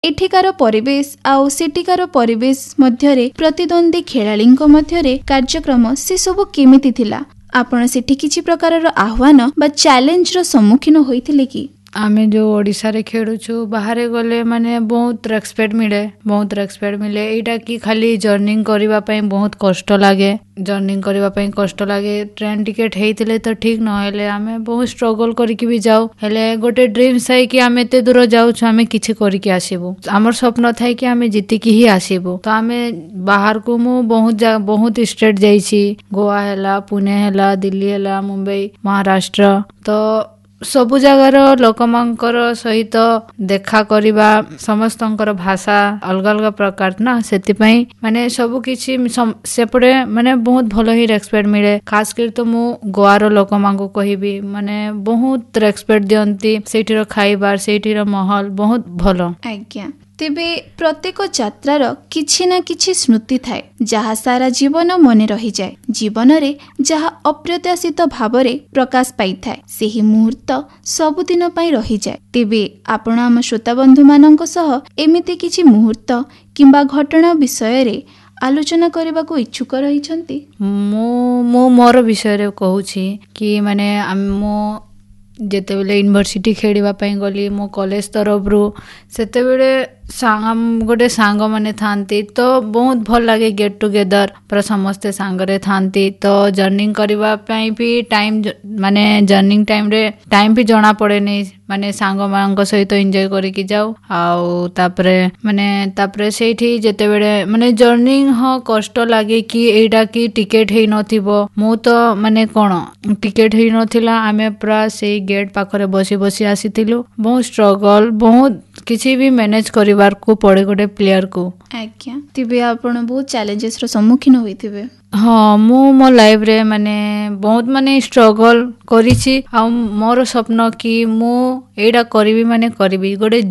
एठिकार परिवेश आउ सेठिकार परिवेश मध्यरे प्रतिद्वंदी खेलाड़ींक मध्यरे कार्यक्रम से सब केमिति थिला? आपण सेठी किछि प्रकारर आह्वान बा चैलेंज रो सम्मुखीन होइथिले कि? आमे जो ओडिसा रे खेलुछु बाहरे गले माने बहुत रेस्पेक्ट मिले एटा कि खाली जर्निंग करबा पई बहुत कष्ट लागे ट्रेन टिकेट हेइतिले तो ठीक न हेले आमे बहुत स्ट्रगल करके भी जाऊ हेले गोटे ड्रीम्स है कि आमे एते दूर जाऊ आमे किछि करके आसीबो हमर स्वप्न थाई कि आमे जितिकी ही आसीबो तो आमे बाहर को मु बहुत स्टेट जाईछि गोवा हेला पुणे हेला दिल्ली हेला मुंबई महाराष्ट्र तो सबु जगार लोकमानकर सहित देखा करिबा समस्तंकर भाषा अलग अलग प्रकार ना सेति पई माने सबु किछि सेपडे माने बहुत भलो ही रेस्पेक्ट मिले खास कर तो मु गोवार लोकमानको कहिबी माने बहुत रेस्पेक्ट दियंती सेठिर खाइबार सेठिर महल बहुत भलो आज्ञा तेबे प्रत्येक यात्रार किछि ना किछि स्मृति थाए जहा सारा जीवन मने रही जाए जीवन रे जहा अप्रत्याशित भावरे प्रकाश पाई थाए सेही मुहूर्त सबुदिन पई रही जाए तेबे आपण आम श्रोता बंधु मानक सह एमिति किछि मुहूर्त किंबा घटना विषय रे आलोचना करबा को इच्छुक रहिछंती? मो मोर विषय रे कहूछि कि माने मो जेते बेले यूनिवर्सिटी खेलिबा पई गली मो कॉलेज तरफ रो सेते बेले गोटे सांग माने थांती तो बहुत भल लगे गेट टुगेदर पर समस्ते सांगरे थांती तो जर्निंग करबा पई भी टाइम माने जर्निंग टाइम रे टाइम भी जणा पड़े नै माने सांग मानक सहित एन्जॉय करके जाऊ आउ तापरे सेठी जेते बेले माने जर्निंग ह कष्ट लागे कि एटा कि टिकेट हेइ नथिबो मु तो माने कोन टिकेट हेइ नथिला आमे पूरा सेई गेट पाखरे बसी बसी आसीतिलु बहुत स्ट्रगल बहुत किछि भी मैनेज करिवार को पड़े गोटे प्लेयर को आज्ञा तिबे आपण बहुत चैलेंजेस रो सम्मुखीन होइथिबे? हाँ मु मो लाइफ रे माने बहुत माने स्ट्रगल करिछि आ मोर स्वप्न कि मु एडा करबी माने करबी गोटे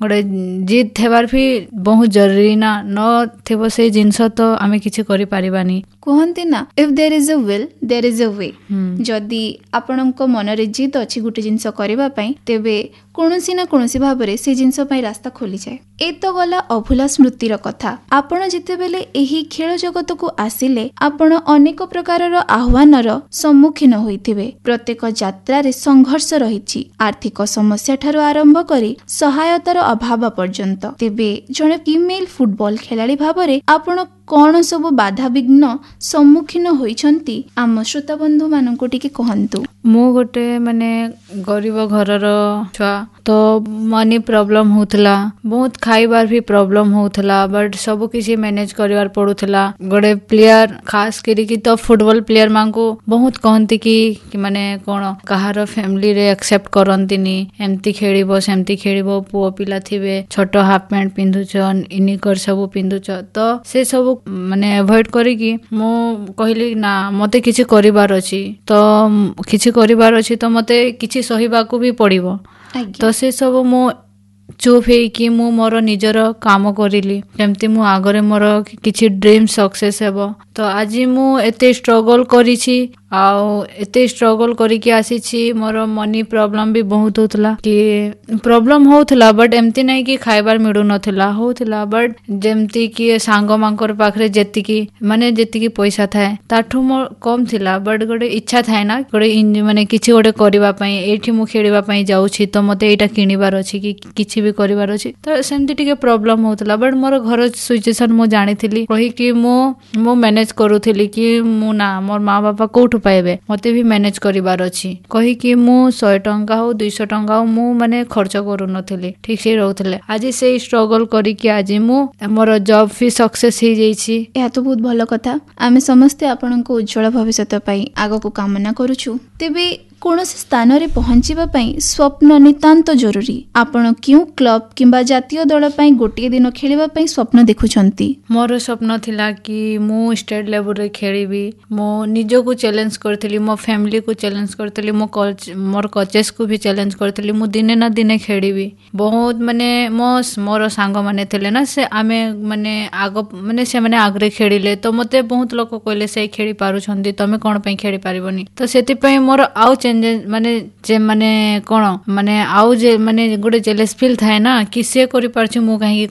जीत हेबार भी बहुत जरूरी ना न थेबो से जिंस तो आमे किछि करि परिबानी कहंती ना if there is a will there is a वे जदी आपनक मन रे जीत अछि गोटे जिंस करबा पई तेबे कोनोसी ना कोनोसी भाबरे से जिंस पई रास्ता खोली जाय ए तो गला अभुला स्मृतिर कथा आपण जिते बेले एही खेल जगत को आसिले आपण अनेक प्रकारर आह्वानर सम्मुखीन होइथिबे प्रत्येक यात्रा रे संघर्ष रहिछि आर्थिक समस्या ठारो आरंभ करी सहायतार अभाव पर्यंत तेबे जणे फीमेल फुटबॉल खेलाड़ी भाबरे आपण कौन सब बाधा विघ्न सम्मुखीन होइछंती आम श्रोता बंधु माननको टिके कहंतु? मु गोटे माने गरीब घरर छुआ तो मनी प्रॉब्लम होतला बहुत खाइबार भी प्रॉब्लम होतला बट सब किसी मैनेज करिवार पड़ुतला गोटे प्लेयर खास करी कि तो फुटबॉल प्लेयर मानको बहुत कहंती कि माने कोन कहार फैमिली रे एक्सेप्ट करंतीनी एम्ति खेलिबो सेम्ति खेलिबो पुओ पिला थिबे छोटो हाफ पैंट पिंधुचन इनिकर सब पिंधुच तो से सब माने अवॉइड करी कि मो कहली ना मते किछि करिवार अछि तो मते किछि सहिबाकू भी पड़िबो तो से सब मो चुप है कि मु मोर निजर काम करिली जेमती मु आगरे मोर किछि ड्रीम सक्सेस हेबो तो आज मु एते स्ट्रगल करिछि आउ एते स्ट्रगल करिके आसीछि मोर मनी प्रॉब्लम भी बहुत होतला कि प्रॉब्लम होतला बट एमती नै कि खाइबार मिडु नथला होतला बट जेमती कि सांग मांकर पाखरे जेतिकी पैसा थाए ताठू मोर कम थिला बट गोटे इच्छा थाए ना गोटे माने किछि गोटे करिबा पई एठी मु खेलिबा पई जाउछि तो मते एटा किनिबार अछि कि किछि भी करिबार अछि तो सेमती टिके प्रॉब्लम होतला बट मोर घर सिचुएशन मु जानिथिली कहि कि मु मैनेज करूथिली कि मु ना मोर माँ बापा कोठु पाइबे मते भी मैनेज करिबार अछि कहि कि मु 100 टंका हो 200 टंका हो मु माने खर्च करू नथिली ठीक से रहउथले आज से स्ट्रगल करी कि आज मु हमर जॉब भी सक्सेस ही जाईछि या तो बहुत भलो कथा आमे समस्त आपनको उज्जवल भविष्य पई आगो को कामना करूछु तेबे कोनोसी स्थान रे पहुंचीबा पई स्वप्न नितांत जरूरी आपण क्यों क्लब किंबा जातीय दल पई गोटे दिन खेलिबा पई स्वप्न देखुछंती? मोर स्वप्न थिला कि मु स्टेट लेवल रे खेलिबी मो निजो को चैलेंज करथिली मो फैमिली को चैलेंज करथिली मोर कोचेस को भी चैलेंज करथिली मु दिने ना दिने खेलिबी बहुत माने मोर सांग माने थिले ना से आमे माने आगो माने से माने आगरे खेलिले तो मते बहुत लोक कहले से खेली पारुछंती तमे कोन पई खेली पारिबनी तो सेति पई मोर आउ माने कोन माने आउ जे माने गोटे जेलेस फील थाए ना कि से करि पारछु मु काहे